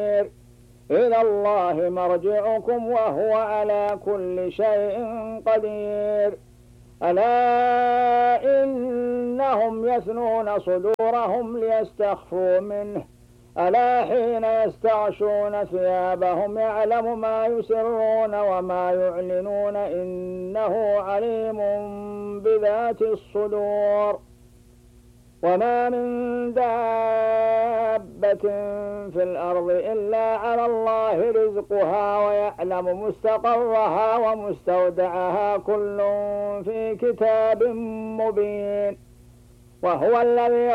إلى الله مرجعكم وهو على كل شيء قدير. ألا إنهم يثنون صدورهم ليستخفوا منه ألا حين يستغشون ثيابهم يعلم ما يسرون وما يعلنون إنه عليم بذات الصدور. وما من دابة في الأرض إلا على الله رزقها ويعلم مستقرها ومستودعها كل في كتاب مبين. وهو الذي